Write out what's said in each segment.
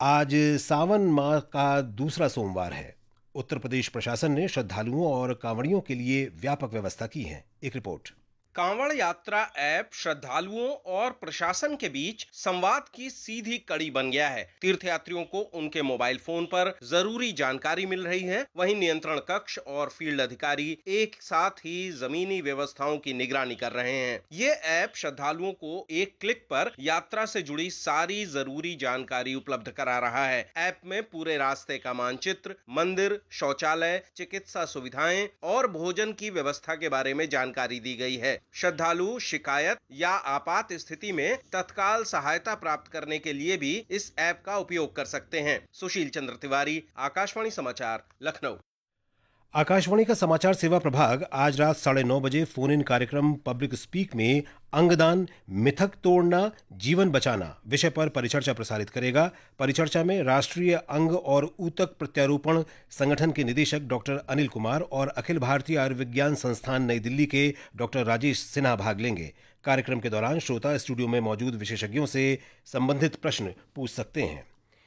आज सावन माह का दूसरा सोमवार है। उत्तर प्रदेश प्रशासन ने श्रद्धालुओं और कांवड़ियों के लिए व्यापक व्यवस्था की है। एक रिपोर्ट। कांवड़ यात्रा ऐप श्रद्धालुओं और प्रशासन के बीच संवाद की सीधी कड़ी बन गया है। तीर्थयात्रियों को उनके मोबाइल फोन पर जरूरी जानकारी मिल रही है। वहीं नियंत्रण कक्ष और फील्ड अधिकारी एक साथ ही जमीनी व्यवस्थाओं की निगरानी कर रहे हैं। ये ऐप श्रद्धालुओं को एक क्लिक पर यात्रा से जुड़ी सारी जरूरी जानकारी उपलब्ध करा रहा है। ऐप में पूरे रास्ते का मानचित्र, मंदिर, शौचालय, चिकित्सा सुविधाएं और भोजन की व्यवस्था के बारे में जानकारी दी गई है। श्रद्धालु शिकायत या आपात स्थिति में तत्काल सहायता प्राप्त करने के लिए भी इस ऐप का उपयोग कर सकते हैं। सुशील चंद्र तिवारी, आकाशवाणी समाचार, लखनऊ। आकाशवाणी का समाचार सेवा प्रभाग आज रात 9:30 बजे फोन इन कार्यक्रम पब्लिक स्पीक में अंगदान, मिथक तोड़ना, जीवन बचाना विषय पर परिचर्चा प्रसारित करेगा। परिचर्चा में राष्ट्रीय अंग और ऊतक प्रत्यारोपण संगठन के निदेशक डॉक्टर अनिल कुमार और अखिल भारतीय आयुर्विज्ञान संस्थान नई दिल्ली के डॉक्टर राजेश सिन्हा भाग लेंगे। कार्यक्रम के दौरान श्रोता स्टूडियो में मौजूद विशेषज्ञों से संबंधित प्रश्न पूछ सकते हैं।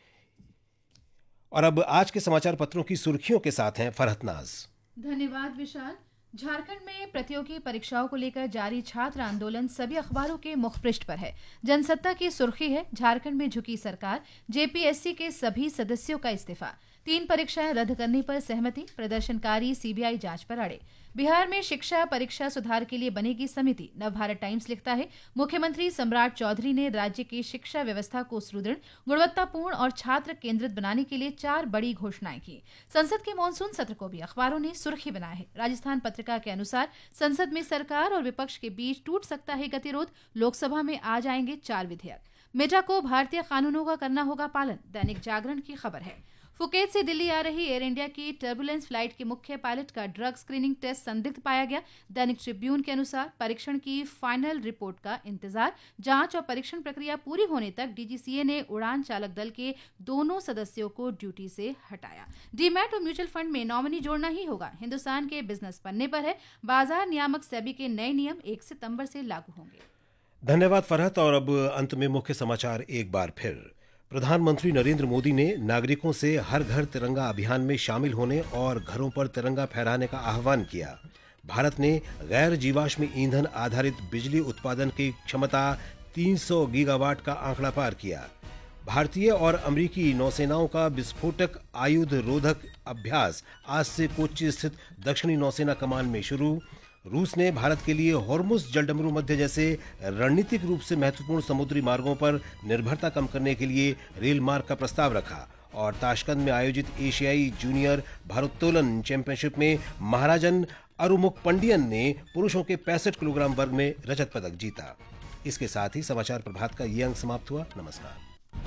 और अब आज के समाचार पत्रों की सुर्खियों के साथ हैं फरहत नाज। धन्यवाद विशाल। झारखंड में प्रतियोगी परीक्षाओं को लेकर जारी छात्र आंदोलन सभी अखबारों के मुखपृष्ठ पर है। जनसत्ता की सुर्खी है, झारखंड में झुकी सरकार, जेपीएससी के सभी सदस्यों का इस्तीफा, 3 परीक्षाएं रद्द करने पर सहमति, प्रदर्शनकारी सीबीआई जांच पर अड़े। बिहार में शिक्षा परीक्षा सुधार के लिए बनेगी समिति। नवभारत टाइम्स लिखता है, मुख्यमंत्री सम्राट चौधरी ने राज्य की शिक्षा व्यवस्था को सुदृढ़, गुणवत्तापूर्ण और छात्र केंद्रित बनाने के लिए 4 बड़ी घोषणाएं की। संसद के मानसून सत्र को भी अखबारों ने सुर्खी बनाया है। राजस्थान पत्रिका के अनुसार संसद में सरकार और विपक्ष के बीच टूट सकता है गतिरोध, लोकसभा में आ जाएंगे 4 विधेयक। मेटा को भारतीय कानूनों का करना होगा पालन, दैनिक जागरण की खबर है। फुकेत से दिल्ली आ रही एयर इंडिया की टर्बुलेंस फ्लाइट के मुख्य पायलट का ड्रग स्क्रीनिंग टेस्ट संदिग्ध पाया गया। दैनिक ट्रिब्यून के अनुसार परीक्षण की फाइनल रिपोर्ट का इंतजार, जांच और परीक्षण प्रक्रिया पूरी होने तक डीजीसीए ने उड़ान चालक दल के दोनों सदस्यों को ड्यूटी से हटाया। डीमैट और म्यूचुअल फंड में नॉमिनी जोड़ना ही होगा, हिंदुस्तान के बिजनेस पन्ने पर है। बाजार नियामक सेबी के नए नियम 1 सितंबर से लागू होंगे। धन्यवाद फरहत। और अब अंत में मुख्य समाचार एक बार फिर। प्रधानमंत्री नरेंद्र मोदी ने नागरिकों से हर घर तिरंगा अभियान में शामिल होने और घरों पर तिरंगा फहराने का आह्वान किया। भारत ने गैर जीवाश्म ईंधन आधारित बिजली उत्पादन की क्षमता 300 गीगावाट का आंकड़ा पार किया। भारतीय और अमेरिकी नौसेनाओं का विस्फोटक आयुध रोधक अभ्यास आज से कोच्चि स्थित दक्षिणी नौसेना कमान में शुरू। रूस ने भारत के लिए हॉर्मुज जलडमरू मध्य जैसे रणनीतिक रूप से महत्वपूर्ण समुद्री मार्गों पर निर्भरता कम करने के लिए रेल मार्ग का प्रस्ताव रखा। और ताशकंद में आयोजित एशियाई जूनियर भारोत्तोलन चैंपियनशिप में महाराजन अरुमुक पंडियन ने पुरुषों के 65 किलोग्राम वर्ग में रजत पदक जीता। इसके साथ ही समाचार प्रभात का ये अंक समाप्त हुआ। नमस्कार।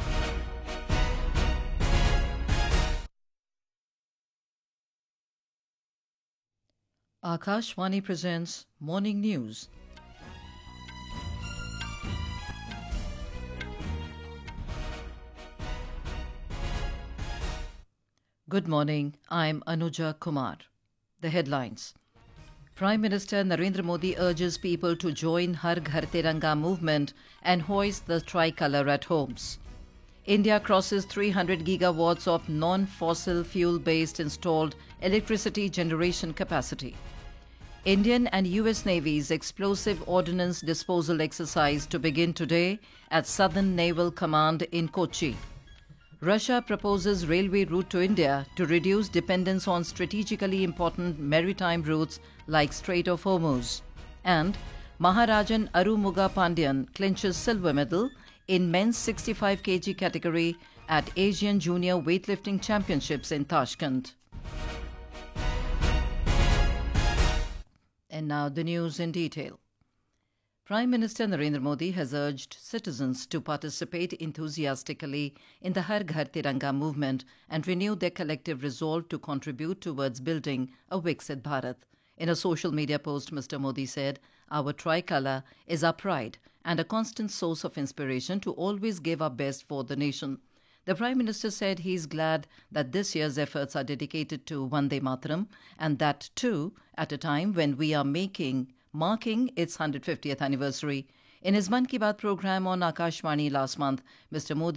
Akashvani presents Morning News. Good morning, I'm Anuja Kumar. The headlines. Prime Minister Narendra Modi urges people to join Har Ghar Tiranga movement and hoist the tricolour at homes. India crosses 300 gigawatts of non-fossil fuel-based installed electricity generation capacity. Indian and US Navy's explosive ordnance disposal exercise to begin today at Southern Naval Command in Kochi. Russia proposes railway route to India to reduce dependence on strategically important maritime routes like Strait of Hormuz. And Maharajan Arumuga Pandyan clinches silver medal in men's 65 kg category at Asian Junior Weightlifting Championships in Tashkent. And now the news in detail. Prime Minister Narendra Modi has urged citizens to participate enthusiastically in the Har Ghar Tiranga movement and renew their collective resolve to contribute towards building a Viksit Bharat. In a social media post, Mr. Modi said, "Our tricolour is our pride and a constant source of inspiration to always give our best for the nation." The Prime Minister said he is glad that this year's efforts are dedicated to Vande Mataram, and that too at a time when we are marking its 150th anniversary. In his Mann Ki Baat program on Akashvani last month, Mr. Modi